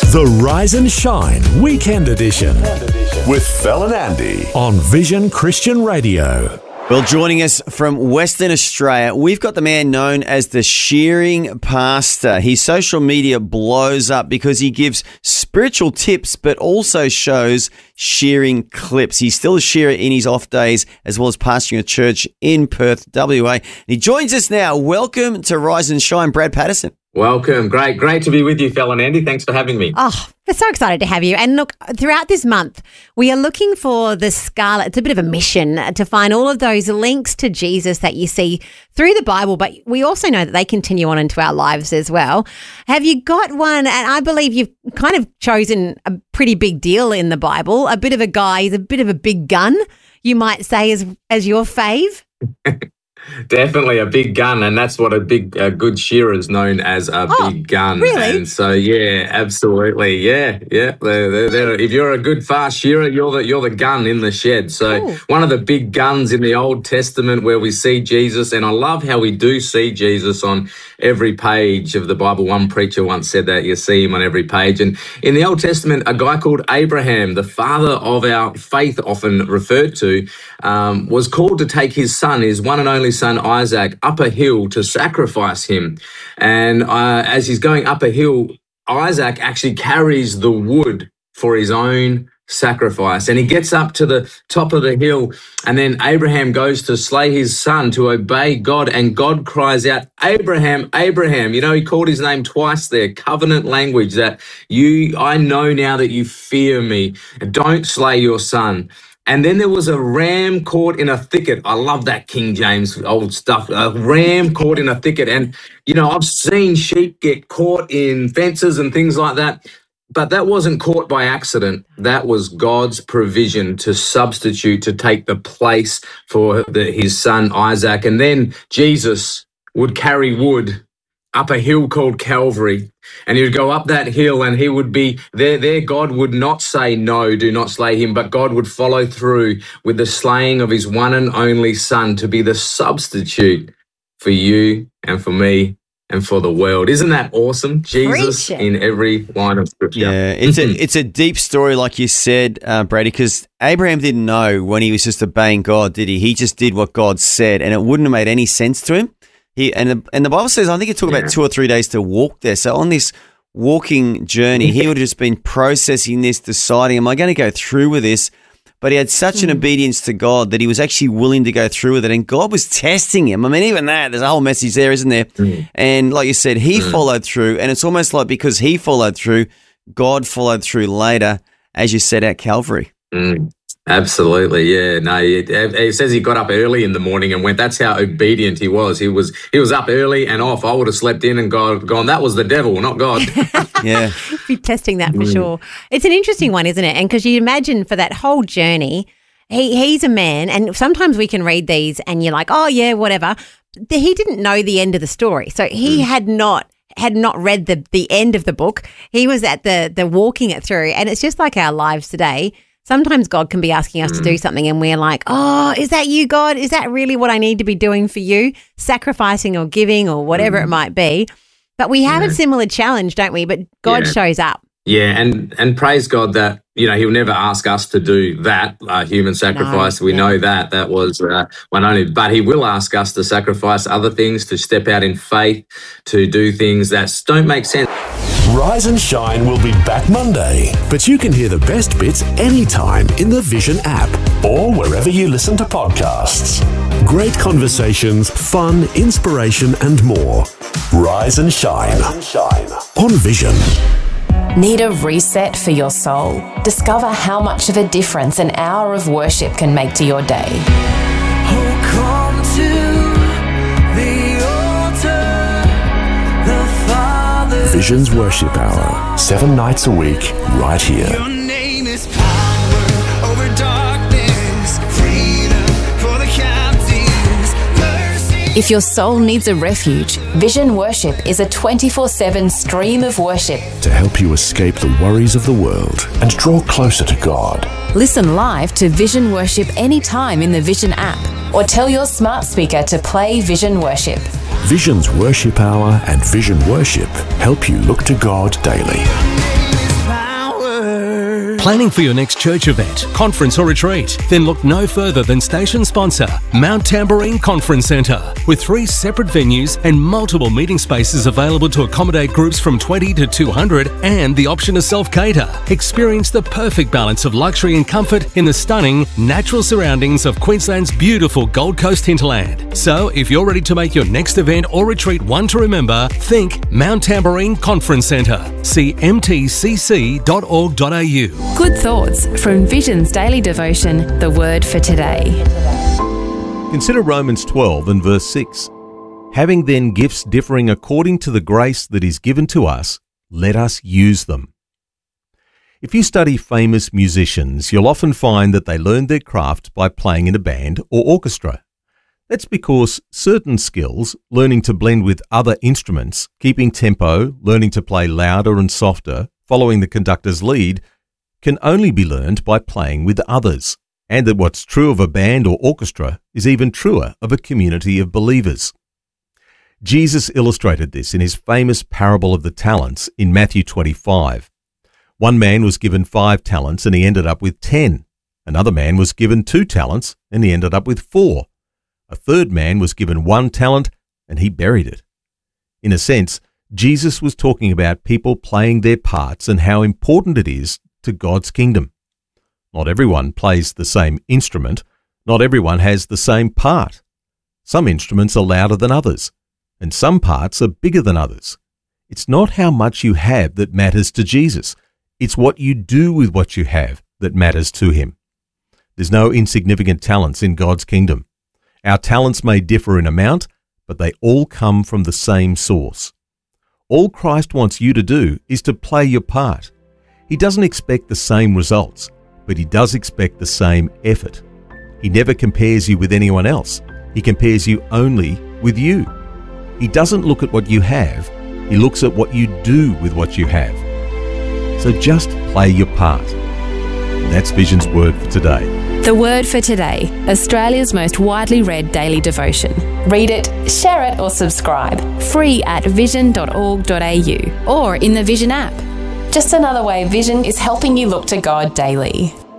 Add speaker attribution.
Speaker 1: The Rise and Shine Weekend Edition with Fel and Andy on Vision Christian Radio.
Speaker 2: Well, joining us from Western Australia, we've got the man known as the Shearing Pastor. His social media blows up because he gives spiritual tips but also shows shearing clips. He's still a shearer in his off days as well as pastoring a church in Perth, WA. And he joins us now. Welcome to Rise and Shine, Brad Patterson.
Speaker 3: Welcome. Great to be with you, Fel and Andy. Thanks for having me.
Speaker 4: Oh, we're so excited to have you. And look, throughout this month, we are looking for the Scarlet. It's a bit of a mission to find all of those links to Jesus that you see through the Bible, but we also know that they continue on into our lives as well. Have you got one? And I believe you've kind of chosen a pretty big deal in the Bible, a bit of a guy, he's a bit of a big gun, you might say, as your fave.
Speaker 3: Definitely a big gun, and that's what a good shearer is known as, a big gun.
Speaker 4: Really?
Speaker 3: And so, yeah, absolutely, yeah. If you're a good fast shearer, you're the gun in the shed. So
Speaker 4: Cool.
Speaker 3: One of the big guns in the Old Testament where we see Jesus, and I love how we do see Jesus on every page of the Bible. One preacher once said that you see him on every page. And in the Old Testament, a guy called Abraham, the father of our faith, often referred to, was called to take his son, his one and only son Isaac, up a hill to sacrifice him. And as he's going up a hill, Isaac actually carries the wood for his own sacrifice. And he gets up to the top of the hill, and then Abraham goes to slay his son to obey God, and God cries out, Abraham, Abraham. You know, he called his name twice there, covenant language, that I know now that you fear me. Don't slay your son. And then there was a ram caught in a thicket. I love that King James old stuff. A ram caught in a thicket. And, you know, I've seen sheep get caught in fences and things like that. But that wasn't caught by accident. That was God's provision to substitute, to take the place for his son Isaac. And then Jesus would carry wood up a hill called Calvary, and he would go up that hill, and he would be there. God would not say, no, do not slay him, but God would follow through with the slaying of his one and only son to be the substitute for you and for me and for the world. Isn't that awesome? Jesus
Speaker 4: Preach it.
Speaker 3: in every line of scripture.
Speaker 2: Yeah, it's a deep story, like you said, Brady, because Abraham didn't know when he was just obeying God, did he? He just did what God said, and it wouldn't have made any sense to him. And the Bible says, I think it took about 2 or 3 days to walk there. So on this walking journey, he would have just been processing this, deciding, am I going to go through with this? But he had such an obedience to God that he was actually willing to go through with it. And God was testing him. I mean, even that, there's a whole message there, isn't there? And like you said, he followed through. And it's almost like because he followed through, God followed through later, as you said, at Calvary.
Speaker 3: Absolutely, yeah. No, he says he got up early in the morning and went. That's how obedient he was. He was up early and off. I would have slept in and gone. That was the devil, not God.
Speaker 2: Yeah,
Speaker 4: Be testing that for sure. It's an interesting one, isn't it? And because you imagine for that whole journey, he's a man, and sometimes we can read these and you're like, oh yeah, whatever. He didn't know the end of the story, so he had not read the end of the book. He was at the walking it through, and it's just like our lives today. Sometimes God can be asking us to do something and we're like, oh, is that you, God? Is that really what I need to be doing for you? Sacrificing or giving or whatever it might be. But we have a similar challenge, don't we? But God shows up.
Speaker 3: Yeah, and praise God that, you know, he'll never ask us to do that, human sacrifice. We know that was one only, but he will ask us to sacrifice other things, to step out in faith, to do things that don't make sense.
Speaker 1: Rise and Shine will be back Monday, but you can hear the best bits anytime in the Vision app or wherever you listen to podcasts. Great conversations, fun, inspiration, and more. Rise and Shine on Vision.
Speaker 5: Need a reset for your soul? Discover how much of a difference an hour of worship can make to your day.
Speaker 6: Come to the altar, the Father.
Speaker 1: Vision's Worship Hour, 7 nights a week, right here.
Speaker 6: Your name is power over darkness, freedom for the captives, mercy.
Speaker 5: If your soul needs a refuge, Vision Worship is a 24/7 stream of worship.
Speaker 1: To help you escape the worries of the world and draw closer to God.
Speaker 5: Listen live to Vision Worship anytime in the Vision app, or tell your smart speaker to play Vision Worship.
Speaker 1: Vision's Worship Hour and Vision Worship help you look to God daily.
Speaker 7: Planning for your next church event, conference or retreat? Then look no further than station sponsor, Mount Tambourine Conference Centre. With 3 separate venues and multiple meeting spaces available to accommodate groups from 20 to 200 and the option to self-cater. Experience the perfect balance of luxury and comfort in the stunning, natural surroundings of Queensland's beautiful Gold Coast hinterland. So, if you're ready to make your next event or retreat one to remember, think Mount Tambourine Conference Centre. See mtcc.org.au.
Speaker 5: Good thoughts from Vision's daily devotion, The Word for Today.
Speaker 8: Consider Romans 12 and verse 6. Having then gifts differing according to the grace that is given to us, let us use them. If you study famous musicians, you'll often find that they learned their craft by playing in a band or orchestra. That's because certain skills, learning to blend with other instruments, keeping tempo, learning to play louder and softer, following the conductor's lead, can only be learned by playing with others. And that what's true of a band or orchestra is even truer of a community of believers. Jesus illustrated this in his famous parable of the talents in Matthew 25. One man was given 5 talents and he ended up with 10. Another man was given 2 talents and he ended up with 4. A third man was given 1 talent and he buried it. In a sense, Jesus was talking about people playing their parts and how important it is to God's kingdom. Not everyone plays the same instrument. Not everyone has the same part. Some instruments are louder than others, and some parts are bigger than others. It's not how much you have that matters to Jesus. It's what you do with what you have that matters to him. There's no insignificant talents in God's kingdom. Our talents may differ in amount, but they all come from the same source. All Christ wants you to do is to play your part. He doesn't expect the same results, but he does expect the same effort. He never compares you with anyone else. He compares you only with you. He doesn't look at what you have. He looks at what you do with what you have. So just play your part. And that's Vision's Word for today.
Speaker 5: The Word for Today, Australia's most widely read daily devotion. Read it, share it or subscribe. Free at vision.org.au or in the Vision app. Just another way Vision is helping you look to God daily.